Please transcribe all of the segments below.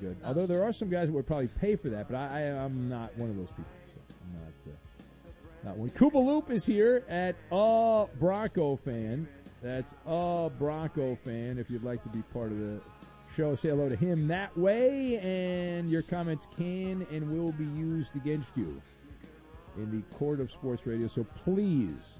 good. Although there are some guys that would probably pay for that, but I'm not one of those people. So I'm not one. Cuba Loop is here at A Bronco Fan. That's A Bronco Fan. If you'd like to be part of the show, say hello to him that way, and your comments can and will be used against you in the court of sports radio. So please,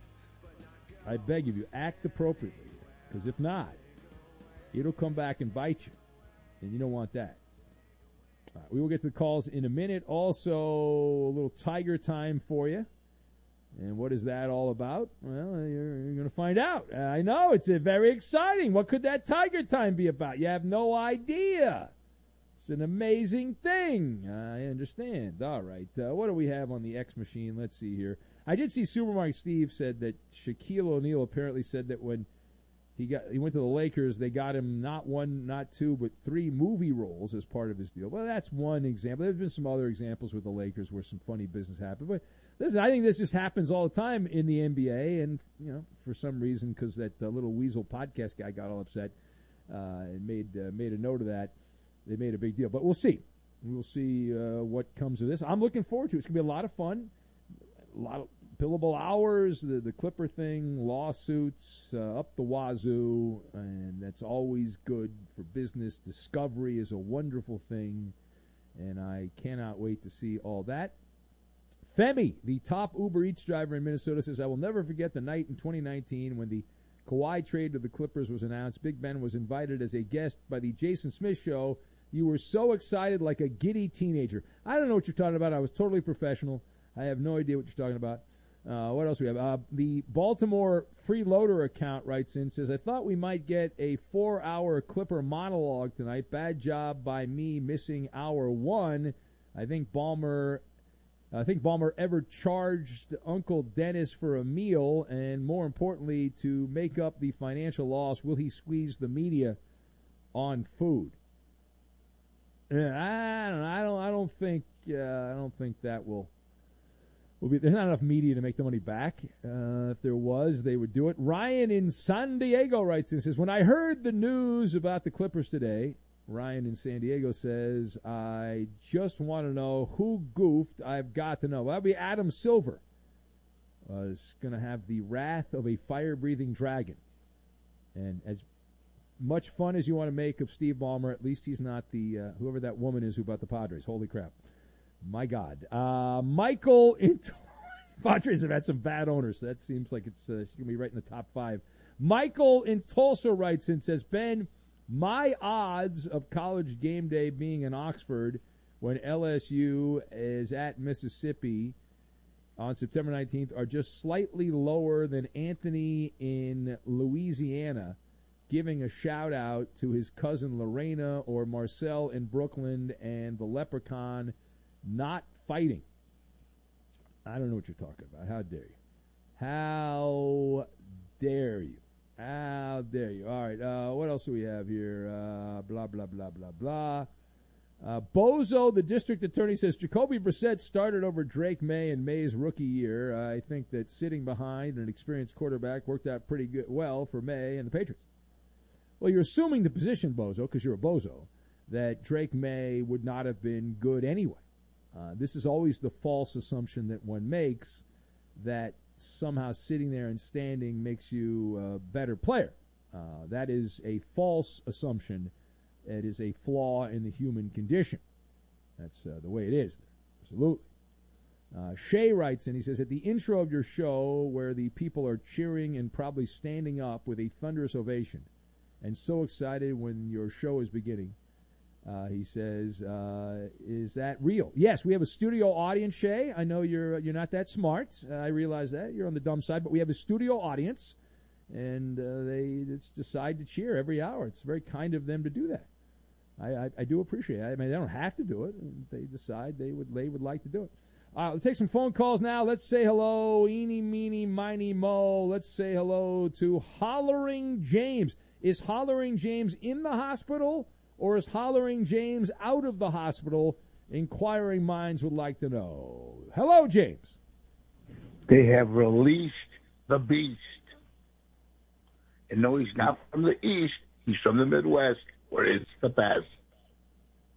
I beg of you, act appropriately, because if not, it'll come back and bite you, and you don't want that. All right, we will get to the calls in a minute. Also, a little Tiger time for you. And what is that all about? Well, you're going to find out. I know, it's very exciting. What could that Tiger time be about? You have no idea. It's an amazing thing. I understand. All right. What do we have on the X machine? Let's see here. I did see Supermarket Steve said that Shaquille O'Neal apparently said that when he went to the Lakers, they got him not one, not two, but 3 movie roles as part of his deal. Well, that's one example. There's been some other examples with the Lakers where some funny business happened. But listen, I think this just happens all the time in the NBA, and for some reason, because that little Weasel podcast guy got all upset and made a note of that, they made a big deal. But we'll see. We'll see what comes of this. I'm looking forward to it. It's going to be a lot of fun. A lot of billable hours, the Clipper thing, lawsuits up the wazoo, and that's always good for business. Discovery is a wonderful thing, and I cannot wait to see all that. Femi, the top Uber Eats driver in Minnesota, says, I will never forget the night in 2019 when the Kawhi trade to the Clippers was announced. Big Ben was invited as a guest by the Jason Smith Show. You were so excited like a giddy teenager. I don't know what you're talking about. I was totally professional. I have no idea what you're talking about. What else we have? The Baltimore Freeloader account writes in, says, I thought we might get a 4-hour Clipper monologue tonight. Bad job by me missing hour 1. I think Ballmer ever charged Uncle Dennis for a meal, and more importantly, to make up the financial loss, will he squeeze the media on food? I don't think that will be. There's not enough media to make the money back. If there was, they would do it. Ryan in San Diego writes and says, when I heard the news about the Clippers today, Ryan in San Diego says, I just want to know who goofed. I've got to know. Well, that'll be Adam Silver. Is going to have the wrath of a fire-breathing dragon. And as much fun as you want to make of Steve Ballmer, at least he's not the whoever that woman is who bought the Padres. Holy crap. My God. Michael in Padres have had some bad owners. So that seems like she's going to be right in the top 5. Michael in Tulsa writes and says, Ben, my odds of college game day being in Oxford when LSU is at Mississippi on September 19th are just slightly lower than Anthony in Louisiana giving a shout-out to his cousin Lorena or Marcel in Brooklyn and the Leprechaun not fighting. I don't know what you're talking about. How dare you? How dare you? How dare you? All right, what else do we have here? Blah, blah, blah, blah, blah. Bozo, the district attorney, says Jacoby Brissett started over Drake May in May's rookie year. I think that sitting behind an experienced quarterback worked out pretty well for May and the Patriots. Well, you're assuming the position, Bozo, because you're a bozo, that Drake May would not have been good anyway. This is always the false assumption that one makes, that somehow sitting there and standing makes you a better player. That is a false assumption. It is a flaw in the human condition. That's the way it is. Absolutely. Shay writes in, he says, at the intro of your show where the people are cheering and probably standing up with a thunderous ovation and so excited when your show is beginning, he says, is that real? Yes, we have a studio audience, Shay. I know you're not that smart. I realize that. You're on the dumb side. But we have a studio audience, and they just decide to cheer every hour. It's very kind of them to do that. I do appreciate it. I mean, they don't have to do it. They decide they would like to do it. Let's take some phone calls now. Let's say hello, eeny, meeny, miny, mo. Let's say hello to Hollering James. Is Hollering James in the hospital? Or is Hollering James out of the hospital? Inquiring minds would like to know. Hello, James. They have released the beast. And no, he's not from the East. He's from the Midwest, where it's the best.